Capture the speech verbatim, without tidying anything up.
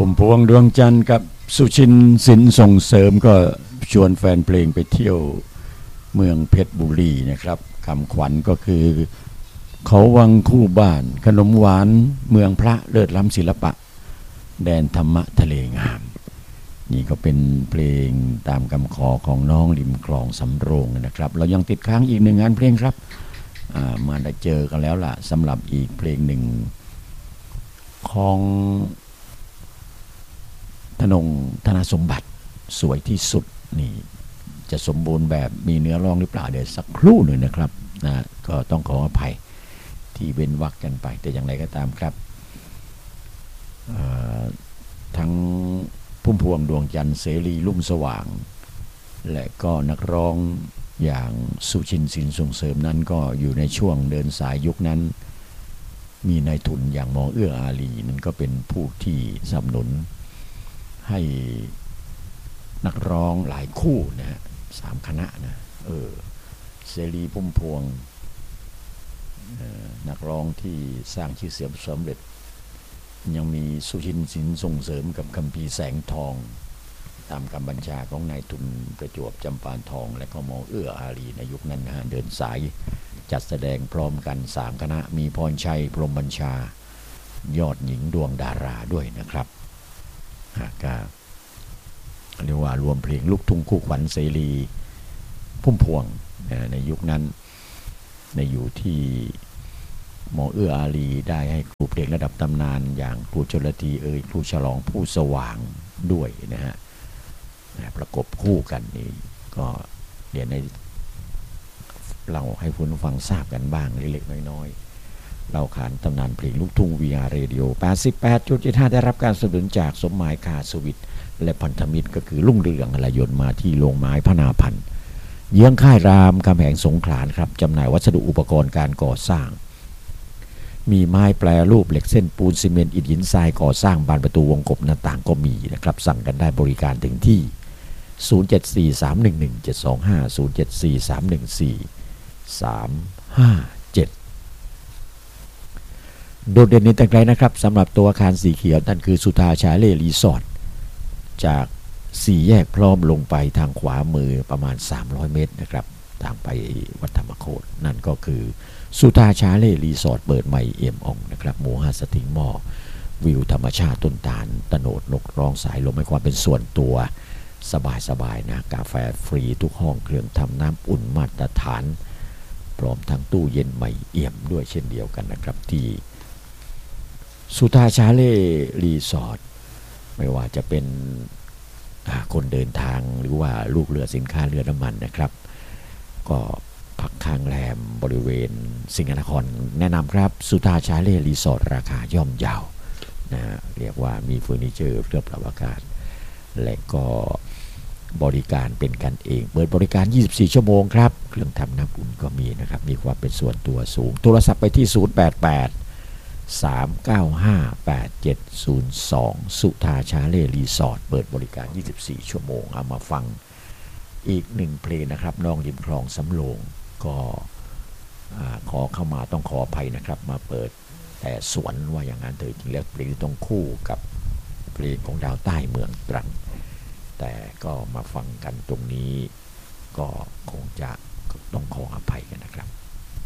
พุ่มพวงดวงจันทร์กับสุชินสินส่งเสริมก็ชวนแฟนเพลงไปเที่ยวเมืองเพชรบุรีนะครับคำขวัญก็คือเขาวังคู่บ้านขนมหวานเมืองพระเลิศล้ำศิลปะแดนธรรมะทะเลงามนี่ก็เป็นเพลงตามคำขอของน้องริมคลองสำโรงนะครับเรายังติดค้างอีกหนึ่งงานเพลงครับมาได้เจอกันแล้วล่ะสำหรับอีกเพลงหนึ่งของธนงธนสมบัติสวยที่สุดนี่จะสมบูรณ์แบบมีเนื้อร้องหรือเปล่าเดี๋ยวสักครู่หนึ่งนะครับนะก็ต้องขออภัยที่เว้นวรรคกันไปแต่อย่างไรก็ตามครับทั้งพุ่มพวงดวงจันทร์เสรีลุ่งสว่างและก็นักร้องอย่างสุชินสินส่งเสริมนั้นก็อยู่ในช่วงเดินสายยุคนั้นมีนายทุนอย่างหมอเอื้ออารีนั้นก็เป็นผู้ที่สนับสนุนให้นักร้องหลายคู่นะฮะสามคณะนะเออเสรีพุ่มพวงนักร้องที่สร้างชื่อเสียงสำเร็จยังมีสุชินสินส่งเสริมกับคัมภีร์แสงทองตามคำบัญชาของนายทุนประจวบจำปาทองและก็หมอเอื้ออารีในยุคนั้นนะฮะเดินสายจัดแสดงพร้อมกันสามคณะมีพรชัยพรหมบัญชายอดหญิงดวงดาราด้วยนะครับหากเรียกว่ารวมเพลงลูกทุ่งคู่ขวัญเสรีพุ่มพวงในยุคนั้นในอยู่ที่หมอเอื้ออารีได้ให้ครูเพลงระดับตำนานอย่างครูชลธีเอ่ยครูฉลองผู้สว่างด้วยนะฮะประกบคู่กันนี่ก็เดี๋ยวในเราให้คุณฟังทราบกันบ้างเล็กๆน้อยๆเราขานตำนานเพลงลูกทุ่ง วี อาร์ Radio แปดสิบแปดจุดเจ็ดห้า ได้รับการสนับสนุนจากสมหมายคาสวิทและพันธมิตรก็คือลุ่งเรืองหลายนมาที่โรงไม้พนาพันธ์เยื้องค่ายรามคำแหงสงขลาครับจำหน่ายวัสดุอุปกรณ์การก่อสร้างมีไม้แปรรูปเหล็กเส้นปูนซีเมนต์อิฐหินทรายก่อสร้างบานประตูวงกบหน้าต่างก็มีนะครับสั่งกันได้บริการถึงที่ศูนย์ เจ็ด สี่ สาม หนึ่ง หนึ่ง เจ็ด สอง ห้า ศูนย์ เจ็ด สี่ สาม หนึ่ง สี่ สาม ห้า เจ็ดโดดเด่นในแต่ไกลนะครับสำหรับตัวอาคารสีเขียวนั่นคือสุธาชาเล่รีสอร์ทจากสี่แยกพร้อมลงไปทางขวามือประมาณสามร้อยเมตรนะครับทางไปวัดธรรมโคตรนั่นก็คือสุธาชาเล่รีสอร์ทเปิดใหม่เอี่ยมอ่องนะครับหมู่ห้าสถิงหม้อวิวธรรมชาติต้นตาลตโนดนกร้องสายลมให้ความเป็นส่วนตัวสบายๆนะกาแฟฟรีทุกห้องเครื่องทำน้ำอุ่นมาตรฐานพร้อมทั้งตู้เย็นใหม่เอี่ยมด้วยเช่นเดียวกันนะครับที่สุธาชาเล่รีสอร์ทไม่ว่าจะเป็นคนเดินทางหรือว่าลูกเรือสินค้าเรือน้ำมันนะครับก็พักค้างแรมบริเวณสิงห์นครแนะนำครับสุธาชาเล่รีสอร์ทราคาย่อมเยานะเรียกว่ามีเฟอร์นิเจอร์เครื่องปรับอากาศและก็บริการเป็นกันเองเปิดบริการยี่สิบสี่ชั่วโมงครับเครื่องทำน้ำอุ่นก็มีนะครับมีความเป็นส่วนตัวสูงโทรศัพท์ไปที่ศูนย์ แปด แปด สาม เก้า ห้า แปด เจ็ด ศูนย์ สองสุธาชาเล่รีสอร์ทเปิดบริการยี่สิบสี่ชั่วโมงเอามาฟังอีกหนึ่งเพลงนะครับน้องริมคลองสำโรงก็ขอเข้ามาต้องขออภัยนะครับมาเปิดแต่สวนว่าอย่างนั้นเถอะจริงแล้วเพลงต้องคู่กับเพลงของดาวใต้เมืองตรังแต่ก็มาฟังกันตรงนี้ก็คงจะต้องขออภัยกันนะครับ